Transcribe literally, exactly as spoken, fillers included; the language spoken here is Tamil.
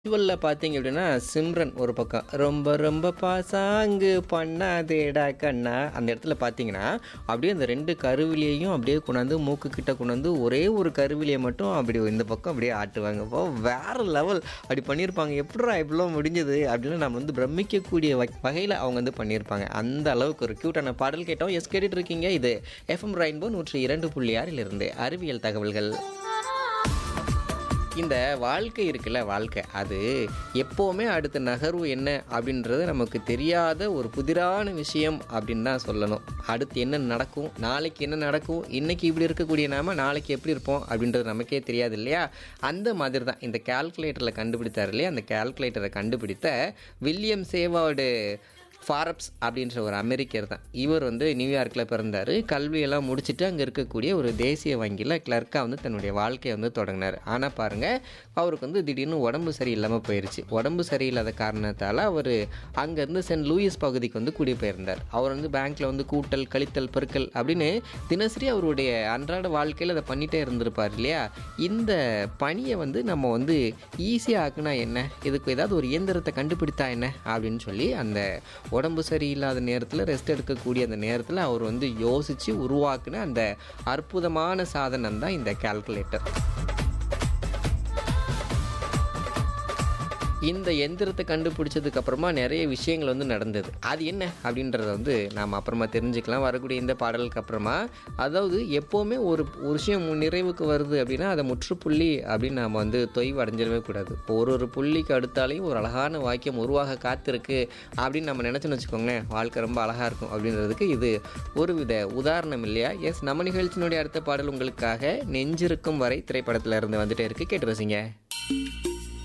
விஷுவல்ல பார்த்தீங்க அப்படின்னா, சிம்ரன் ஒரு பக்கம். ரொம்ப ரொம்ப பாசாங்கு பண்ணாதேடா கண்ணா, அந்த இடத்துல பார்த்தீங்கன்னா, அப்படியே அந்த ரெண்டு கருவிலியையும் அப்படியே கொண்டாந்து மூக்கு கிட்ட கொண்டாந்து ஒரே ஒரு கருவிலிய மட்டும் அப்படி இந்த பக்கம் அப்படியே ஆட்டுவாங்க. அப்போ வேற லெவல் அப்படி பண்ணியிருப்பாங்க. எப்புட்றா இப்படிலாம் முடிஞ்சது? அப்படின்னு நம்ம வந்து பிரமிக்கக்கூடிய வ வகையில அவங்க வந்து பண்ணியிருப்பாங்க. அந்த அளவுக்கு ஒரு கியூட்டான பாடல் கேட்டோம். எஸ் கேட்டுட்டு இருக்கீங்க. இது எஃப்எம் ரெயின்போ நூற்று இரண்டு புள்ளி ஆறிலிருந்து அறிவியல் தகவல்கள். இந்த வாழ்க்கை இருக்குல்ல, வாழ்க்கை அது எப்போவுமே அடுத்த நகர்வு என்ன அப்படின்றது நமக்கு தெரியாத ஒரு புதிரான விஷயம் அப்படின்னு தான் சொல்லணும். அடுத்து என்ன நடக்கும், நாளைக்கு என்ன நடக்கும், இன்னைக்கு இப்படி இருக்கக்கூடிய நாம நாளைக்கு எப்படி இருப்போம் அப்படின்றது நமக்கே தெரியாது இல்லையா? அந்த மாதிரி தான் இந்த கால்குலேட்டரில் கண்டுபிடித்தார் இல்லையா? அந்த கால்குலேட்டரை கண்டுபிடித்த வில்லியம் சேவார்டு ஃபாரப்ஸ் அப்படின்ற ஒரு அமெரிக்கர் தான். இவர் வந்து நியூயார்க்கில் பிறந்தார். கல்வியெல்லாம் முடிச்சுட்டு அங்கே இருக்கக்கூடிய ஒரு தேசிய வங்கியில் கிளர்க்காக வந்து தன்னுடைய வாழ்க்கையை வந்து தொடங்கினார். ஆனால் பாருங்கள், அவருக்கு வந்து திடீர்னு உடம்பு சரியில்லாமல் போயிடுச்சு. உடம்பு சரியில்லாத காரணத்தால் அவர் அங்கேருந்து சென்ட் லூயிஸ் பகுதிக்கு வந்து குடிபெயர்ந்தார். அவர் வந்து பேங்க்கில் வந்து கூட்டல் கழித்தல் பெருக்கல் அப்படின்னு தினசரி அவருடைய அன்றாட வாழ்க்கையில் அதை பண்ணிகிட்டே இருந்திருப்பார் இல்லையா? இந்த பணியை வந்து நம்ம வந்து ஈஸியாக ஆக்குனா என்ன, இதுக்கு ஏதாவது ஒரு இயந்திரத்தை கண்டுபிடித்தா என்ன அப்படின்னு சொல்லி அந்த உடம்பு சரியில்லாத நேரத்தில் ரெஸ்ட் எடுக்கக்கூடிய அந்த நேரத்தில் அவர் வந்து யோசித்து உருவாக்குன அந்த அற்புதமான சாதனம் தான் இந்த கால்குலேட்டர். இந்த எந்திரத்தை கண்டுபிடிச்சதுக்கு அப்புறமா நிறைய விஷயங்கள் வந்து நடந்தது. அது என்ன அப்படின்றத வந்து நாம் அப்புறமா தெரிஞ்சுக்கலாம் வரக்கூடிய இந்த பாடலுக்கு அப்புறமா. அதாவது எப்போவுமே ஒரு ஒரு விஷயம் நிறைவுக்கு வருது அப்படின்னா அதை முற்றுப்புள்ளி அப்படின்னு நாம் வந்து தொய்வு அடைஞ்சிடவே கூடாது. ஒரு ஒரு புள்ளிக்கு அடுத்தாலையும் ஒரு அழகான வாக்கியம் உருவாக காத்திருக்கு அப்படின்னு நம்ம நினச்சோன்னு வச்சுக்கோங்களேன், வாழ்க்கை ரொம்ப அழகாக இருக்கும் அப்படின்றதுக்கு இது ஒரு வித உதாரணம் இல்லையா? எஸ், நம்ம நிகழ்ச்சியினுடைய அடுத்த பாடல் உங்களுக்காக நெஞ்சிருக்கும் வரை திரைப்படத்தில் இருந்து வந்துட்டே இருக்கு. கேட்டு ரசிங்க.